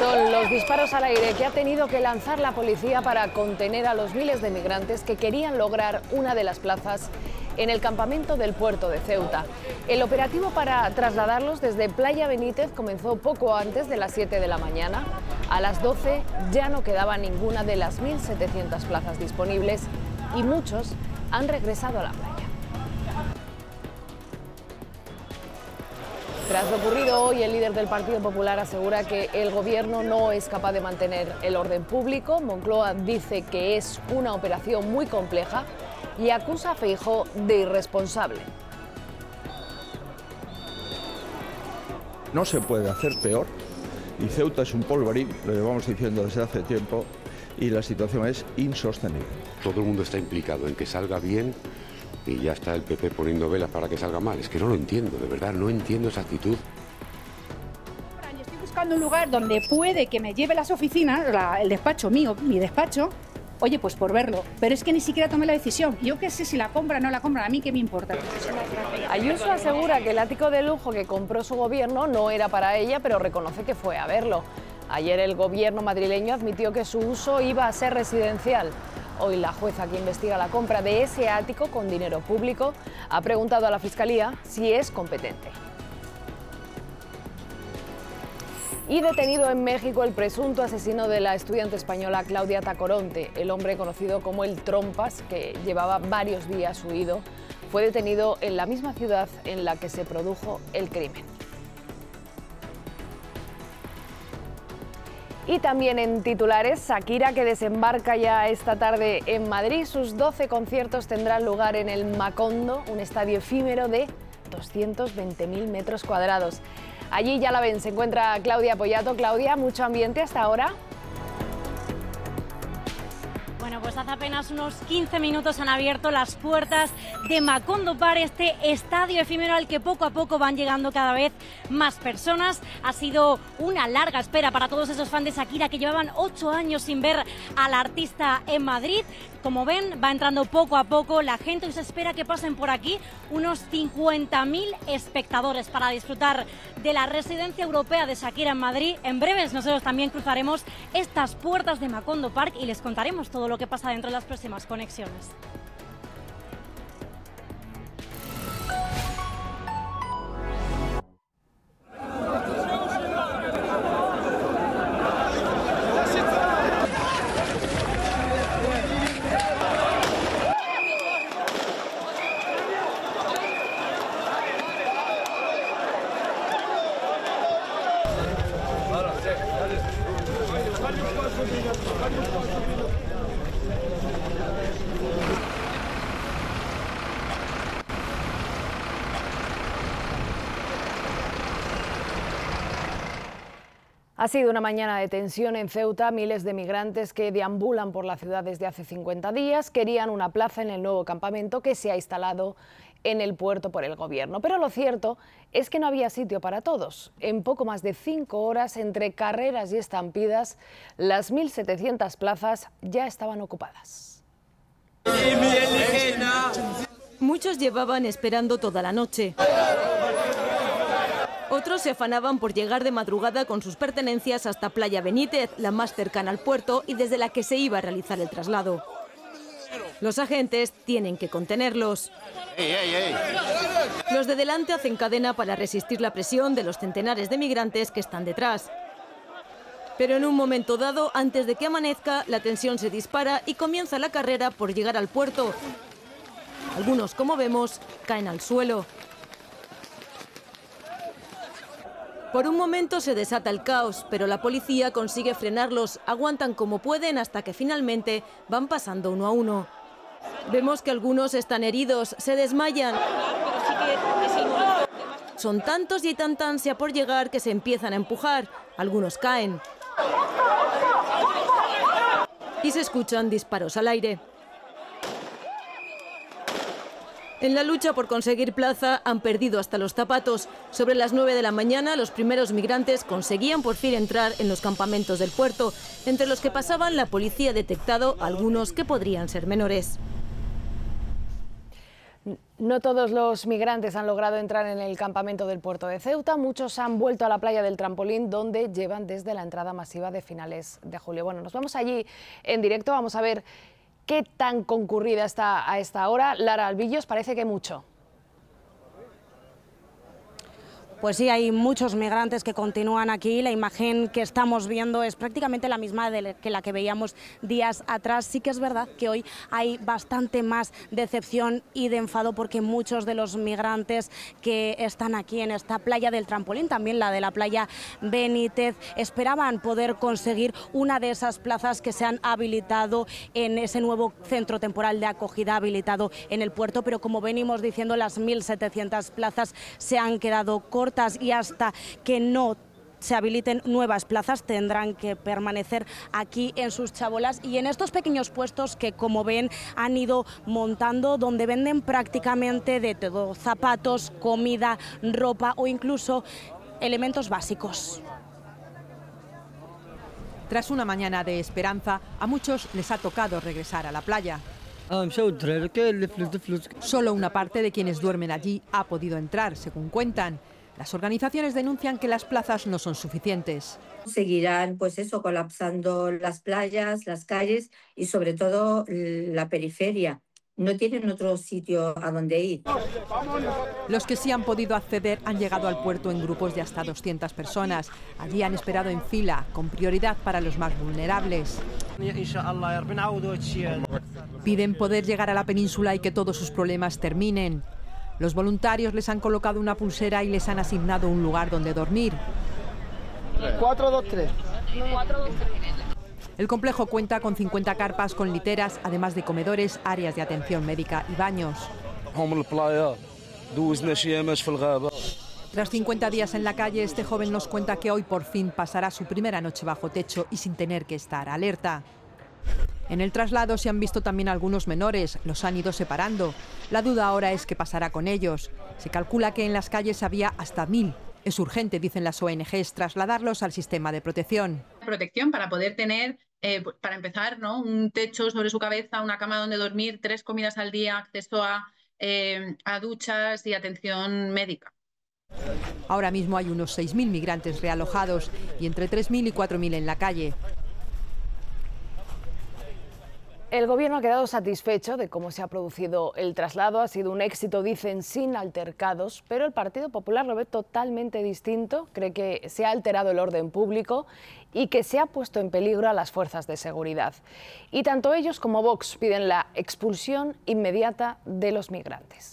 Son los disparos al aire que ha tenido que lanzar la policía para contener a los miles de migrantes que querían lograr una de las plazas en el campamento del puerto de Ceuta. El operativo para trasladarlos desde Playa Benítez comenzó poco antes de las 7 de la mañana. A las 12 ya no quedaba ninguna de las 1.700 plazas disponibles y muchos han regresado a la playa. Tras lo ocurrido hoy, el líder del Partido Popular asegura que el gobierno no es capaz de mantener el orden público. Moncloa dice que es una operación muy compleja y acusa a Feijóo de irresponsable. No se puede hacer peor y Ceuta es un polvorín, lo llevamos diciendo desde hace tiempo, y la situación es insostenible. Todo el mundo está implicado en que salga bien y ya está el PP poniendo velas para que salga mal. Es que no lo entiendo, de verdad, no entiendo esa actitud. Estoy buscando un lugar donde puede que me lleve las oficinas, el despacho mío, mi despacho. Oye, pues por verlo, pero es que ni siquiera tomé la decisión. Yo qué sé si la compra o no la compra, a mí qué me importa. Ayuso asegura que el ático de lujo que compró su gobierno no era para ella, pero reconoce que fue a verlo. Ayer el gobierno madrileño admitió que su uso iba a ser residencial. Hoy la jueza que investiga la compra de ese ático con dinero público ha preguntado a la Fiscalía si es competente. Y detenido en México el presunto asesino de la estudiante española Claudia Tacoronte. El hombre conocido como el Trompas, que llevaba varios días huido, fue detenido en la misma ciudad en la que se produjo el crimen. Y también en titulares, Shakira, que desembarca ya esta tarde en Madrid. Sus 12 conciertos tendrán lugar en el Macondo, un estadio efímero de 220.000 metros cuadrados. Allí, ya la ven, se encuentra Claudia Poyato. Claudia, mucho ambiente hasta ahora. Bueno, pues hace apenas unos 15 minutos han abierto las puertas de Macondo Park, este estadio efímero al que poco a poco van llegando cada vez más personas. Ha sido una larga espera para todos esos fans de Shakira que llevaban 8 años sin ver al artista en Madrid. Como ven, va entrando poco a poco la gente y se espera que pasen por aquí unos 50.000 espectadores para disfrutar de la residencia europea de Shakira en Madrid. En breves nosotros también cruzaremos estas puertas de Macondo Park y les contaremos todo lo que pasa dentro de las próximas conexiones. Ha sido una mañana de tensión en Ceuta. Miles de migrantes que deambulan por la ciudad desde hace 50 días querían una plaza en el nuevo campamento que se ha instalado en el puerto por el gobierno. Pero lo cierto es que no había sitio para todos. En poco más de 5 horas, entre carreras y estampidas, las 1.700 plazas ya estaban ocupadas. Muchos llevaban esperando toda la noche. Otros se afanaban por llegar de madrugada con sus pertenencias hasta Playa Benítez, la más cercana al puerto y desde la que se iba a realizar el traslado. Los agentes tienen que contenerlos. Los de delante hacen cadena para resistir la presión de los centenares de migrantes que están detrás. Pero en un momento dado, antes de que amanezca, la tensión se dispara y comienza la carrera por llegar al puerto. Algunos, como vemos, caen al suelo. Por un momento se desata el caos, pero la policía consigue frenarlos, aguantan como pueden hasta que finalmente van pasando uno a uno. Vemos que algunos están heridos, se desmayan. Son tantos y hay tanta ansia por llegar que se empiezan a empujar, algunos caen. Y se escuchan disparos al aire. En la lucha por conseguir plaza han perdido hasta los zapatos. Sobre las 9 de la mañana los primeros migrantes conseguían por fin entrar en los campamentos del puerto, entre los que pasaban la policía ha detectado algunos que podrían ser menores. No todos los migrantes han logrado entrar en el campamento del puerto de Ceuta. Muchos han vuelto a la playa del Trampolín, donde llevan desde la entrada masiva de finales de julio. Bueno, nos vamos allí en directo. Vamos a ver qué tan concurrida está a esta hora. Lara Albillos, parece que mucho. Pues sí, hay muchos migrantes que continúan aquí. La imagen que estamos viendo es prácticamente la misma que la que veíamos días atrás. Sí que es verdad que hoy hay bastante más decepción y de enfado porque muchos de los migrantes que están aquí en esta playa del Trampolín, también la de la playa Benítez, esperaban poder conseguir una de esas plazas que se han habilitado en ese nuevo centro temporal de acogida habilitado en el puerto, pero como venimos diciendo, las 1.700 plazas se han quedado cortas y hasta que no se habiliten nuevas plazas tendrán que permanecer aquí en sus chabolas y en estos pequeños puestos que, como ven, han ido montando, donde venden prácticamente de todo: zapatos, comida, ropa o incluso elementos básicos. Tras una mañana de esperanza, a muchos les ha tocado regresar a la playa. Solo una parte de quienes duermen allí ha podido entrar, según cuentan. Las organizaciones denuncian que las plazas no son suficientes. Seguirán, pues eso, colapsando las playas, las calles y sobre todo la periferia. No tienen otro sitio a donde ir. Los que sí han podido acceder han llegado al puerto en grupos de hasta 200 personas. Allí han esperado en fila, con prioridad para los más vulnerables. Piden poder llegar a la península y que todos sus problemas terminen. Los voluntarios les han colocado una pulsera y les han asignado un lugar donde dormir. 423. El complejo cuenta con 50 carpas con literas, además de comedores, áreas de atención médica y baños. Tras 50 días en la calle, este joven nos cuenta que hoy por fin pasará su primera noche bajo techo y sin tener que estar alerta. En el traslado se han visto también algunos menores, los han ido separando. La duda ahora es qué pasará con ellos. Se calcula que en las calles había hasta 1000. Es urgente, dicen las ONGs, trasladarlos al sistema de protección. Protección para poder tener, para empezar, ¿no?, un techo sobre su cabeza, una cama donde dormir, 3 comidas al día, acceso a duchas y atención médica. Ahora mismo hay unos 6.000 migrantes realojados y entre 3.000 y 4.000 en la calle. El Gobierno ha quedado satisfecho de cómo se ha producido el traslado. Ha sido un éxito, dicen, sin altercados, pero el Partido Popular lo ve totalmente distinto. Cree que se ha alterado el orden público y que se ha puesto en peligro a las fuerzas de seguridad. Y tanto ellos como Vox piden la expulsión inmediata de los migrantes.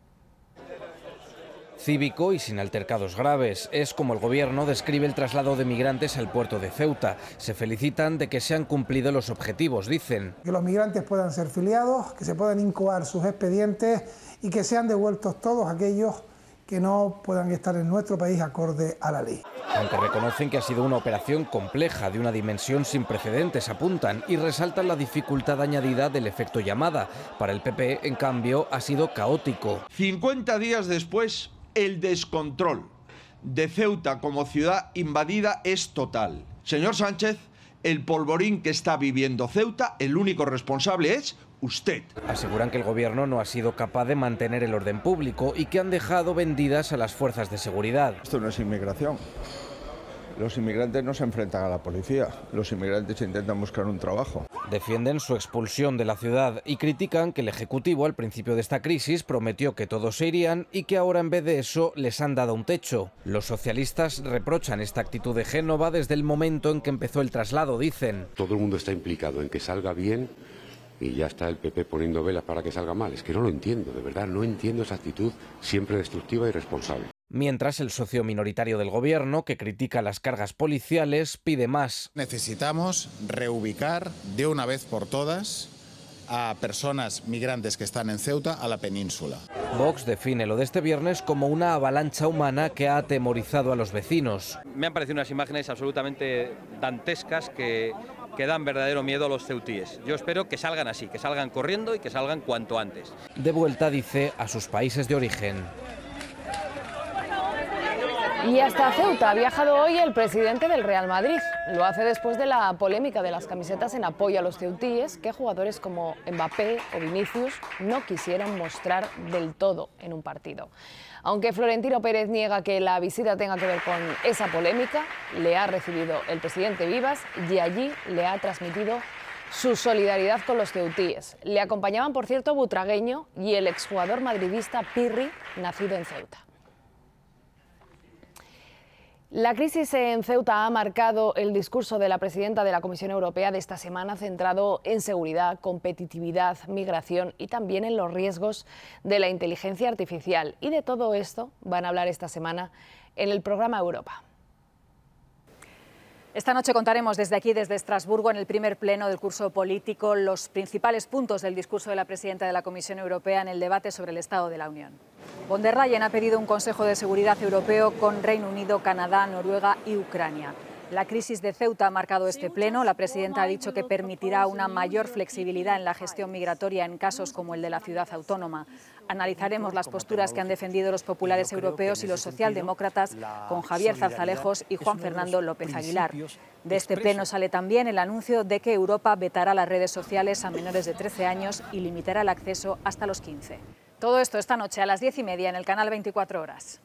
Cívico y sin altercados graves. Es como el Gobierno describe el traslado de migrantes al puerto de Ceuta. Se felicitan de que se han cumplido los objetivos, dicen. Que los migrantes puedan ser filiados, que se puedan incoar sus expedientes y que sean devueltos todos aquellos que no puedan estar en nuestro país acorde a la ley. Aunque reconocen que ha sido una operación compleja, de una dimensión sin precedentes, apuntan, y resaltan la dificultad añadida del efecto llamada. Para el PP, en cambio, ha sido caótico. 50 días después, el descontrol de Ceuta como ciudad invadida es total. Señor Sánchez, el polvorín que está viviendo Ceuta, el único responsable es usted. Aseguran que el Gobierno no ha sido capaz de mantener el orden público y que han dejado vendidas a las fuerzas de seguridad. Esto no es inmigración. Los inmigrantes no se enfrentan a la policía, los inmigrantes intentan buscar un trabajo. Defienden su expulsión de la ciudad y critican que el Ejecutivo al principio de esta crisis prometió que todos se irían y que ahora en vez de eso les han dado un techo. Los socialistas reprochan esta actitud de Génova desde el momento en que empezó el traslado, dicen. Todo el mundo está implicado en que salga bien y ya está el PP poniendo velas para que salga mal. Es que no lo entiendo, de verdad, no entiendo esa actitud siempre destructiva y irresponsable. Mientras el socio minoritario del Gobierno, que critica las cargas policiales, pide más. Necesitamos reubicar de una vez por todas a personas migrantes que están en Ceuta a la península. Vox define lo de este viernes como una avalancha humana que ha atemorizado a los vecinos. Me han parecido unas imágenes absolutamente dantescas que dan verdadero miedo a los ceutíes. Yo espero que salgan así, que salgan corriendo y que salgan cuanto antes. De vuelta, dice, a sus países de origen. Y hasta Ceuta ha viajado hoy el presidente del Real Madrid. Lo hace después de la polémica de las camisetas en apoyo a los ceutíes que jugadores como Mbappé o Vinicius no quisieron mostrar del todo en un partido. Aunque Florentino Pérez niega que la visita tenga que ver con esa polémica, le ha recibido el presidente Vivas y allí le ha transmitido su solidaridad con los ceutíes. Le acompañaban, por cierto, Butragueño y el exjugador madridista Pirri, nacido en Ceuta. La crisis en Ceuta ha marcado el discurso de la presidenta de la Comisión Europea de esta semana, centrado en seguridad, competitividad, migración y también en los riesgos de la inteligencia artificial. Y de todo esto van a hablar esta semana en el programa Europa. Esta noche contaremos desde aquí, desde Estrasburgo, en el primer pleno del curso político, los principales puntos del discurso de la presidenta de la Comisión Europea en el debate sobre el Estado de la Unión. Von der Leyen ha pedido un Consejo de Seguridad Europeo con Reino Unido, Canadá, Noruega y Ucrania. La crisis de Ceuta ha marcado este pleno. La presidenta ha dicho que permitirá una mayor flexibilidad en la gestión migratoria en casos como el de la ciudad autónoma. Analizaremos las posturas que han defendido los populares europeos y los socialdemócratas con Javier Zarzalejos y Juan Fernando López Aguilar. De este pleno sale también el anuncio de que Europa vetará las redes sociales a menores de 13 años y limitará el acceso hasta los 15. Todo esto esta noche a las 10:30 en el canal 24 Horas.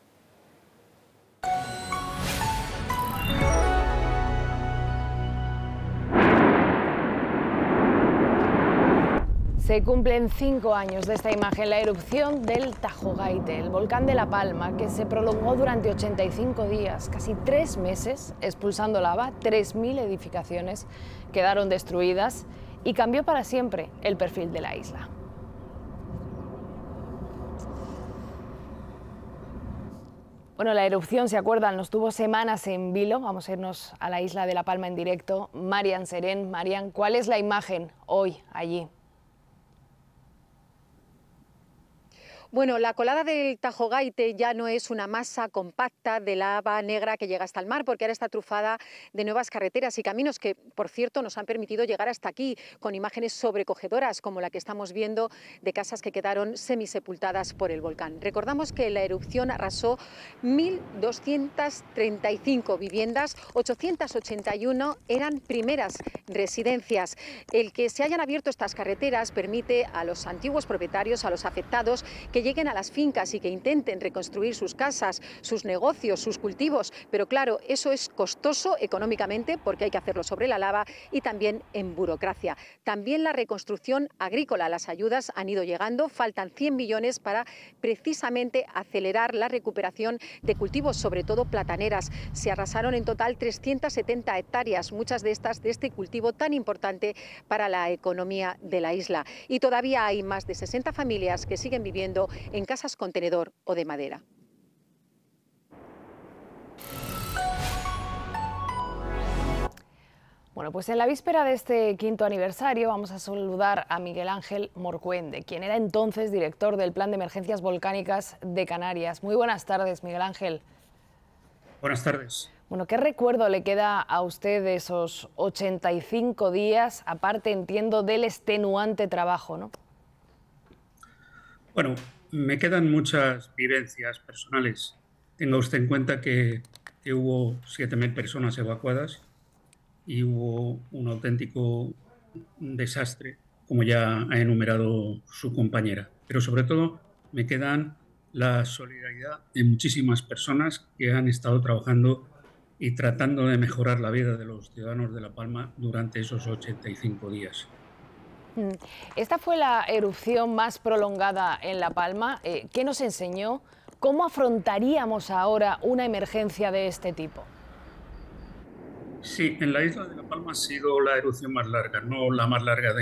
Se cumplen 5 años de esta imagen, la erupción del Tajogaite, el volcán de La Palma, que se prolongó durante 85 días, casi 3 meses, expulsando lava. 3.000 edificaciones quedaron destruidas y cambió para siempre el perfil de la isla. Bueno, la erupción, ¿se acuerdan? Nos tuvo semanas en vilo. Vamos a irnos a la isla de La Palma en directo. Marian Serén. Marian, ¿cuál es la imagen hoy allí? Bueno, la colada del Tajogaite ya no es una masa compacta de lava negra que llega hasta el mar, porque ahora está trufada de nuevas carreteras y caminos que, por cierto, nos han permitido llegar hasta aquí, con imágenes sobrecogedoras como la que estamos viendo de casas que quedaron semisepultadas por el volcán. Recordamos que la erupción arrasó 1.235 viviendas, 881 eran primeras residencias. El que se hayan abierto estas carreteras permite a los antiguos propietarios, a los afectados, que lleguen a las fincas y que intenten reconstruir sus casas, sus negocios, sus cultivos. Pero claro, eso es costoso económicamente porque hay que hacerlo sobre la lava y también en burocracia. También la reconstrucción agrícola, las ayudas han ido llegando, faltan 100 millones para precisamente acelerar la recuperación de cultivos, sobre todo plataneras. Se arrasaron en total 370 hectáreas, muchas de estas de este cultivo tan importante para la economía de la isla. Y todavía hay más de 60 familias que siguen viviendo en casas contenedor o de madera. Bueno, pues en la víspera de este 5º aniversario vamos a saludar a Miguel Ángel Morcuende, quien era entonces director del Plan de Emergencias Volcánicas de Canarias. Muy buenas tardes, Miguel Ángel. Buenas tardes. Bueno, ¿qué recuerdo le queda a usted de esos 85 días, aparte, entiendo, del extenuante trabajo, ¿no? Bueno, me quedan muchas vivencias personales. Tenga usted en cuenta que hubo 7.000 personas evacuadas y hubo un auténtico desastre, como ya ha enumerado su compañera. Pero sobre todo me quedan la solidaridad de muchísimas personas que han estado trabajando y tratando de mejorar la vida de los ciudadanos de La Palma durante esos 85 días. Esta fue la erupción más prolongada en La Palma. ¿Qué nos enseñó? ¿Cómo afrontaríamos ahora una emergencia de este tipo? Sí, en la isla de La Palma ha sido la erupción más larga, no la más larga de